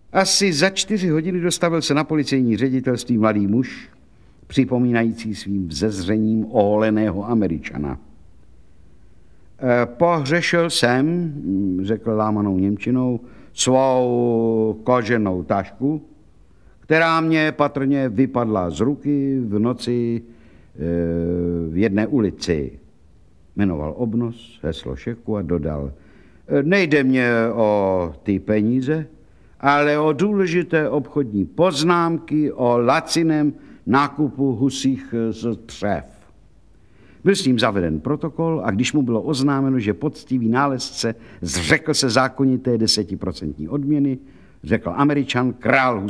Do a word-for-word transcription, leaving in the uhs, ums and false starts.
Asi za čtyři hodiny dostavil se na policejní ředitelství mladý muž, připomínající svým vzezřením oholeného Američana. Pohřešil jsem, řekl lámanou němčinou, svou koženou tašku, která mě patrně vypadla z ruky v noci v jedné ulici. Jmenoval obnos, heslo šeku a dodal: nejde mě o ty peníze, ale o důležité obchodní poznámky o laciném nákupu husích z dřev. Byl s ním zaveden protokol a když mu bylo oznámeno, že poctivý nálezce zřekl se zákonité desetiprocentní odměny, řekl Američan: král